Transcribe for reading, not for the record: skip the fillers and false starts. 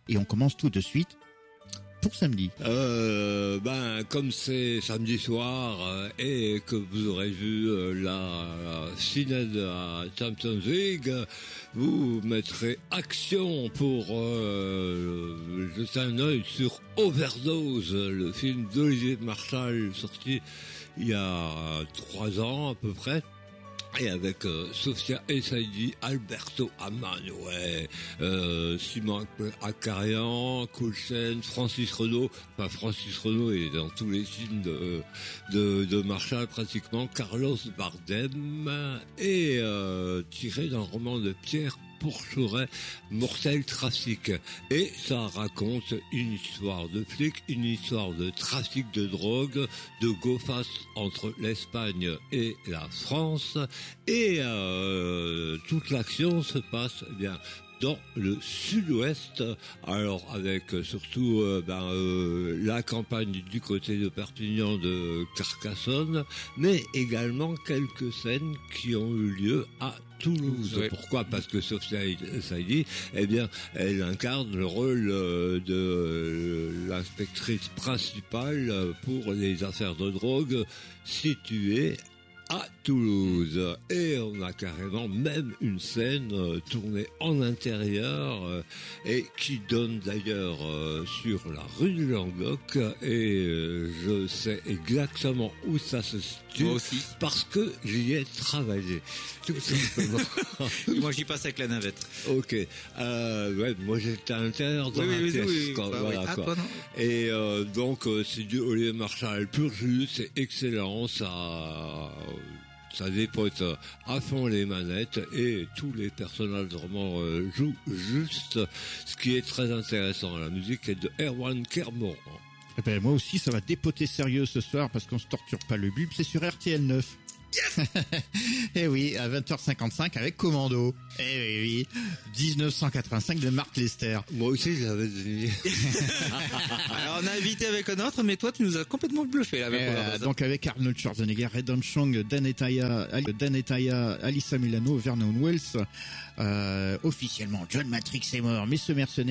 Et on commence tout de suite pour samedi. Comme c'est samedi soir et que vous aurez vu la finale de la Champions League, vous mettrez action pour jeter un œil sur Overdose, le film d'Olivier Marchal sorti il y a 3 ans à peu près. Et avec Sofia Essaidi, Alberto Amanuel, Simon Akkarian, Coulchen, Francis Renaud. Enfin, Francis Renaud est dans tous les films de Marshall pratiquement. Carlos Bardem et tiré d'un roman de Pierre Pourcheret, Mortel Trafic. Et ça raconte une histoire de flic, une histoire de trafic de drogue, de go-fast entre l'Espagne et la France. Et toute l'action se passe dans le sud-ouest, alors avec surtout la campagne du côté de Perpignan, de Carcassonne, mais également quelques scènes qui ont eu lieu à Toulouse. Ouais. Pourquoi ? Parce que Sofia Essaidi, elle incarne le rôle de l'inspectrice principale pour les affaires de drogue située à Toulouse. Et on a carrément même une scène tournée en intérieur et qui donne d'ailleurs sur la rue du Languedoc, et je sais exactement où ça se situe. Moi aussi. Parce que j'y ai travaillé. Tout simplement. Moi j'y passe avec la navette. Ok. Moi j'étais à l'intérieur dans la pièce. Oui. Voilà, quoi. Et donc c'est du Olivier Marchal pur jus, c'est excellent, ça dépote à fond les manettes et tous les personnages vraiment jouent juste. Ce qui est très intéressant, la musique est de Erwan Kermorant. Moi aussi, ça va dépoter sérieux ce soir parce qu'on se torture pas le bulbe, c'est sur RTL 9. Yes. Eh oui, à 20h55 avec Commando. Eh oui, 1985 de Mark Lester. Moi aussi, j'avais deviné. Alors, on a invité avec un autre, mais toi, tu nous as complètement bluffé, là. Donc, avec Arnold Schwarzenegger, Redon Chong, Danetaya, Alyssa Milano, Vernon Wells, officiellement, John Matrix est mort, mais ce mercenaire